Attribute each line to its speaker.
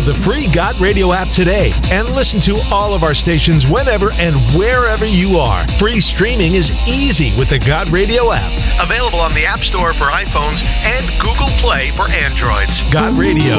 Speaker 1: Download the free God Radio app today and listen to all of our stations whenever and wherever you are. Free streaming is easy with the God Radio app. Available on the App Store for iPhones and Google Play for Androids. God Radio.